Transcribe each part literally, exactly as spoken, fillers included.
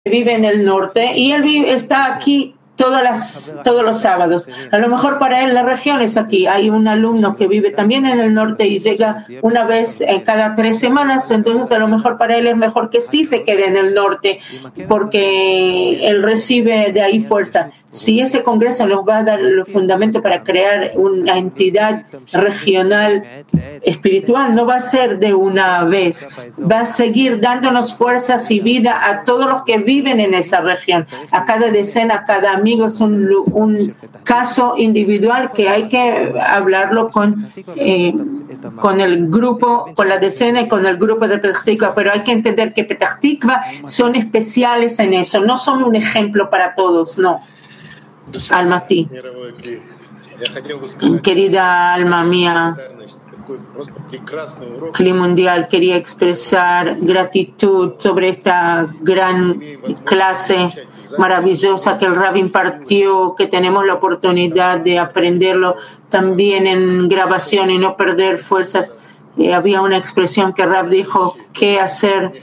vive en el norte y él vive, está aquí todas las, todos los sábados. A lo mejor para él la región es aquí. Hay un alumno que vive también en el norte y llega una vez en cada tres semanas, entonces a lo mejor para él es mejor que sí se quede en el norte porque él recibe de ahí fuerza. Si ese congreso nos va a dar los fundamentos para crear una entidad regional espiritual, no va a ser de una vez, va a seguir dándonos fuerzas y vida a todos los que viven en esa región, a cada decena, a cada amigo. Es un, un caso individual que hay que hablarlo con, eh, con el grupo, con la decena y con el grupo de Petah Tikva, pero hay que entender que Petah Tikva son especiales en eso, no son un ejemplo para todos, no. Alma ti, querida alma mía, Cli Mundial, quería expresar gratitud sobre esta gran clase maravillosa que el Rab impartió, que tenemos la oportunidad de aprenderlo también en grabación y no perder fuerzas. Eh, había una expresión que Rab dijo, ¿qué hacer?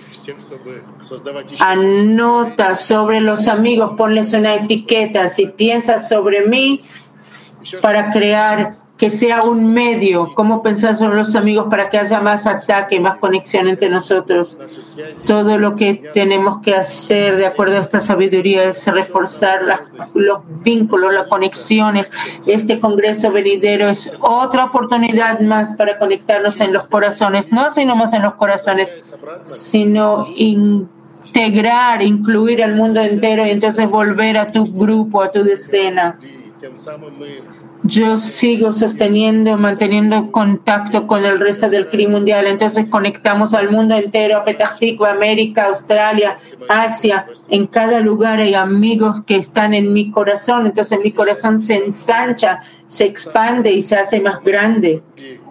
Anota sobre los amigos, ponles una etiqueta. Si piensas sobre mí, para crear que sea un medio, cómo pensar sobre los amigos para que haya más ataque, más conexión entre nosotros. Todo lo que tenemos que hacer de acuerdo a esta sabiduría es reforzar las, los vínculos, las conexiones. Este congreso venidero es otra oportunidad más para conectarnos en los corazones, no sino más en los corazones, sino integrar, incluir al mundo entero y entonces volver a tu grupo, a tu decena. Yo sigo sosteniendo, manteniendo contacto con el resto del Cli Mundial. Entonces conectamos al mundo entero, a Petah Tikva, América, Australia, Asia. En cada lugar hay amigos que están en mi corazón. Entonces mi corazón se ensancha, se expande y se hace más grande.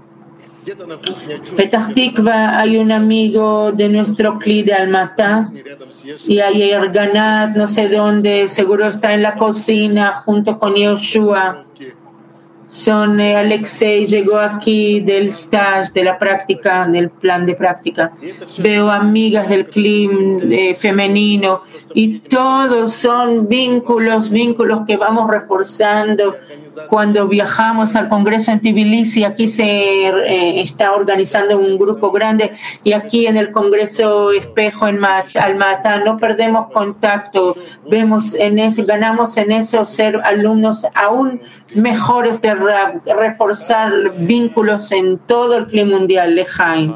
Petah Tikva, hay un amigo de nuestro Cli de Almatá y hay Erganat, no sé dónde, seguro está en la cocina junto con Yoshua. Son eh, Alexei llegó aquí del stage, de la práctica, del plan de práctica. Veo amigas del Cli eh, femenino y todos son vínculos, vínculos que vamos reforzando. Cuando viajamos al Congreso en Tbilisi, aquí se eh, está organizando un grupo grande y aquí en el Congreso Espejo en Almatá no perdemos contacto, vemos en ese, ganamos en eso ser alumnos aún mejores de Rab, reforzar vínculos en todo el Cli Mundial. Lejaim.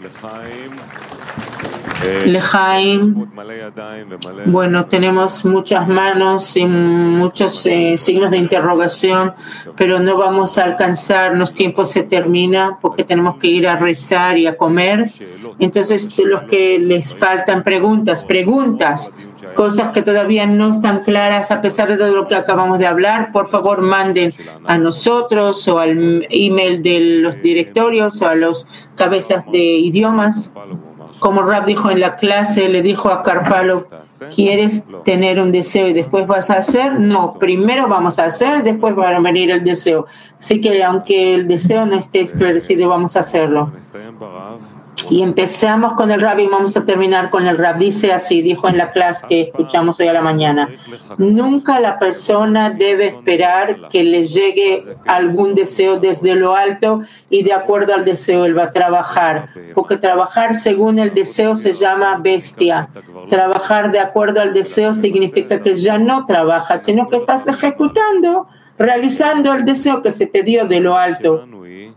Lejaim. Bueno, tenemos muchas manos y muchos eh, signos de interrogación, pero no vamos a alcanzar, los tiempos se terminan porque tenemos que ir a rezar y a comer. Entonces, los que les faltan preguntas, preguntas, cosas que todavía no están claras a pesar de todo lo que acabamos de hablar, por favor manden a nosotros o al email de los directorios o a los cabezas de idiomas. Como Rab dijo en la clase, le dijo a Karpalov, ¿quieres tener un deseo y después vas a hacer? No, primero vamos a hacer, después va a venir el deseo. Así que aunque el deseo no esté esclarecido, vamos a hacerlo. Y empezamos con el Rab y vamos a terminar con el Rab. Dice así, dijo en la clase que escuchamos hoy a la mañana. Nunca la persona debe esperar que le llegue algún deseo desde lo alto y de acuerdo al deseo él va a trabajar. Porque trabajar según el deseo se llama bestia. Trabajar de acuerdo al deseo significa que ya no trabajas, sino que estás ejecutando, realizando el deseo que se te dio de lo alto.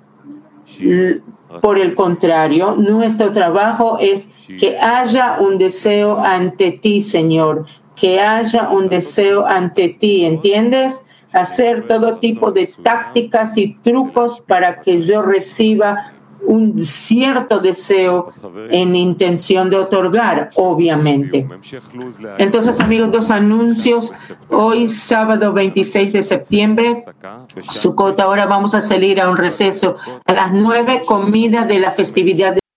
Por el contrario, nuestro trabajo es que haya un deseo ante ti, Señor, que haya un deseo ante ti, ¿entiendes? Hacer todo tipo de tácticas y trucos para que yo reciba un cierto deseo en intención de otorgar, obviamente. Entonces, amigos, dos anuncios. Hoy, sábado veintiséis de septiembre, Sukkot, ahora vamos a salir a un receso. A las nueve, comida de la festividad de